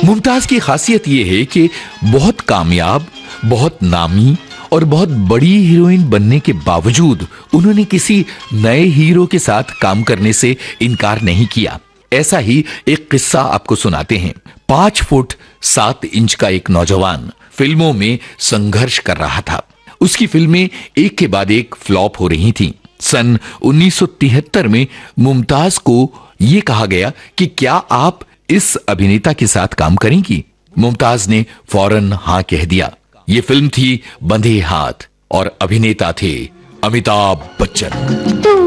मुमताज की खासियत यह है कि बहुत कामयाब, बहुत नामी और बहुत बड़ी हीरोइन बनने के बावजूद उन्होंने किसी नए हीरो के साथ काम करने से इनकार नहीं किया। ऐसा ही एक किस्सा आपको सुनाते हैं। 5 फुट 7 इंच का एक नौजवान फिल्मों में संघर्ष कर रहा था। उसकी फिल्में एक के बाद एक फ्लॉप हो रही थीं। सन 1973 में मुमताज को यह कहा गया कि क्या आप इस अभिनेता के साथ काम करेंगी? मुमताज ने फौरन हां कह दिया। यह फिल्म थी बंधे हाथ और अभिनेता थे अमिताभ बच्चन।